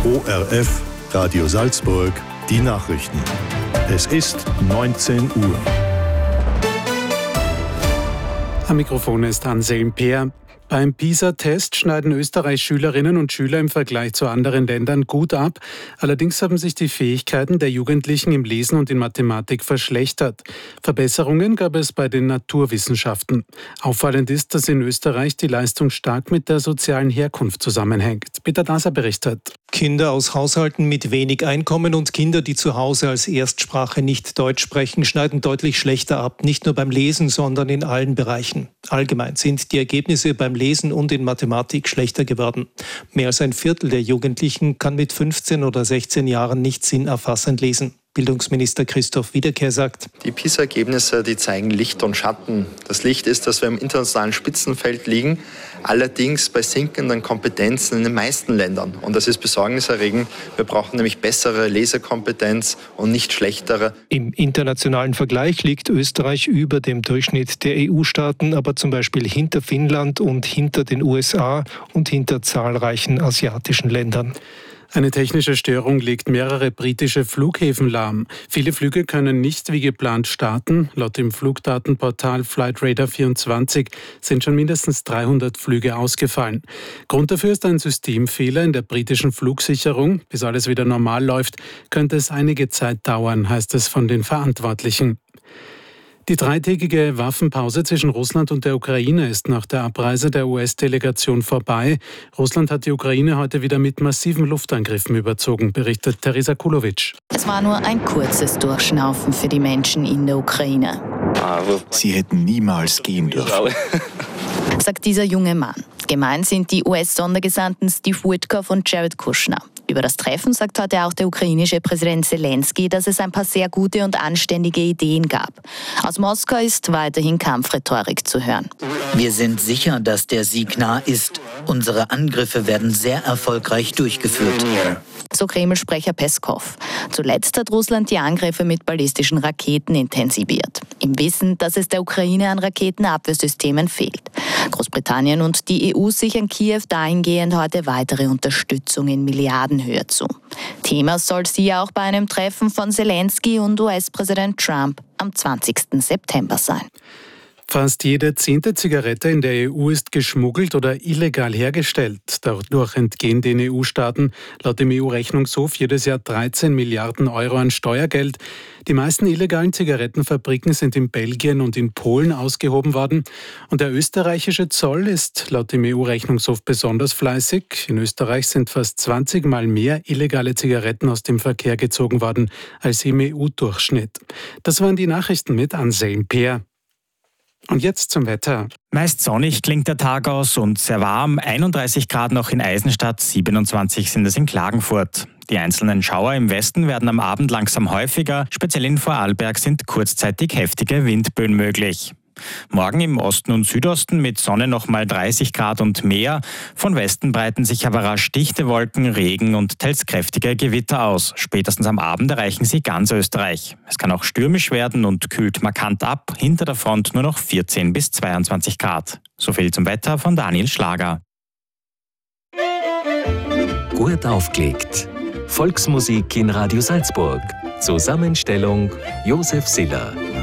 ORF Radio Salzburg, die Nachrichten. Es ist 19 Uhr. Am Mikrofon ist Anselm Peer. Beim PISA-Test schneiden Österreichs Schülerinnen und Schüler im Vergleich zu anderen Ländern gut ab. Allerdings haben sich die Fähigkeiten der Jugendlichen im Lesen und in Mathematik verschlechtert. Verbesserungen gab es bei den Naturwissenschaften. Auffallend ist, dass in Österreich die Leistung stark mit der sozialen Herkunft zusammenhängt. Peter Daser berichtet. Kinder aus Haushalten mit wenig Einkommen und Kinder, die zu Hause als Erstsprache nicht Deutsch sprechen, schneiden deutlich schlechter ab. Nicht nur beim Lesen, sondern in allen Bereichen. Allgemein sind die Ergebnisse beim Lesen und in Mathematik schlechter geworden. Mehr als ein Viertel der Jugendlichen kann mit 15 oder 16 Jahren nicht sinnerfassend lesen. Bildungsminister Christoph Wiederkehr sagt: Die PISA-Ergebnisse, die zeigen Licht und Schatten. Das Licht ist, dass wir im internationalen Spitzenfeld liegen, allerdings bei sinkenden Kompetenzen in den meisten Ländern. Und das ist besorgniserregend. Wir brauchen nämlich bessere Lesekompetenz und nicht schlechtere. Im internationalen Vergleich liegt Österreich über dem Durchschnitt der EU-Staaten, aber zum Beispiel hinter Finnland und hinter den USA und hinter zahlreichen asiatischen Ländern. Eine technische Störung legt mehrere britische Flughäfen lahm. Viele Flüge können nicht wie geplant starten. Laut dem Flugdatenportal Flightradar24 sind schon mindestens 300 Flüge ausgefallen. Grund dafür ist ein Systemfehler in der britischen Flugsicherung. Bis alles wieder normal läuft, könnte es einige Zeit dauern, heißt es von den Verantwortlichen. Die dreitägige Waffenpause zwischen Russland und der Ukraine ist nach der Abreise der US-Delegation vorbei. Russland hat die Ukraine heute wieder mit massiven Luftangriffen überzogen, berichtet Teresa Kulovic. Es war nur ein kurzes Durchschnaufen für die Menschen in der Ukraine. Sie hätten niemals gehen dürfen, sagt dieser junge Mann. Gemeint sind die US-Sondergesandten Steve Witkoff und Jared Kushner. Über das Treffen sagt heute auch der ukrainische Präsident Zelensky, dass es ein paar sehr gute und anständige Ideen gab. Aus Moskau ist weiterhin Kampfrhetorik zu hören. Wir sind sicher, dass der Sieg nah ist. Unsere Angriffe werden sehr erfolgreich durchgeführt. So Kreml-Sprecher Peskov. Zuletzt hat Russland die Angriffe mit ballistischen Raketen intensiviert. Im Wissen, dass es der Ukraine an Raketenabwehrsystemen fehlt. Großbritannien und die EU sichern Kiew dahingehend heute weitere Unterstützung in Milliardenhöhe zu. Thema soll sie auch bei einem Treffen von Zelensky und US-Präsident Trump am 20. September sein. Fast jede 10. Zigarette in der EU ist geschmuggelt oder illegal hergestellt. Dadurch entgehen den EU-Staaten laut dem EU-Rechnungshof jedes Jahr 13 Milliarden Euro an Steuergeld. Die meisten illegalen Zigarettenfabriken sind in Belgien und in Polen ausgehoben worden. Und der österreichische Zoll ist laut dem EU-Rechnungshof besonders fleißig. In Österreich sind fast 20 Mal mehr illegale Zigaretten aus dem Verkehr gezogen worden als im EU-Durchschnitt. Das waren die Nachrichten mit Anselm Peer. Und jetzt zum Wetter. Meist sonnig klingt der Tag aus und sehr warm. 31 Grad noch in Eisenstadt, 27 sind es in Klagenfurt. Die einzelnen Schauer im Westen werden am Abend langsam häufiger. Speziell in Vorarlberg sind kurzzeitig heftige Windböen möglich. Morgen im Osten und Südosten mit Sonne nochmal 30 Grad und mehr. Von Westen breiten sich aber rasch dichte Wolken, Regen und teils kräftige Gewitter aus. Spätestens am Abend erreichen sie ganz Österreich. Es kann auch stürmisch werden und kühlt markant ab. Hinter der Front nur noch 14 bis 22 Grad. So viel zum Wetter von Daniel Schlager. Gut aufgelegt. Volksmusik in Radio Salzburg. Zusammenstellung Josef Siller.